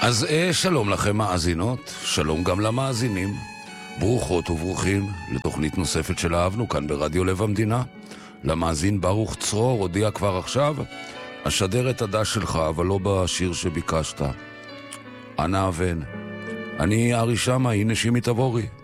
אז שלום לכם מאזינות, שלום גם למאזינים. ברוכות וברוכים לתוכנית נוספת של אהבנו כאן ברדיו לב המדינה. למאזין ברוך צרור הודיע כבר עכשיו, אשדר את הדש שלך אבל לא בשיר שביקשת. אנא אבן, אני ארי שמה, הנה שימי תבורי.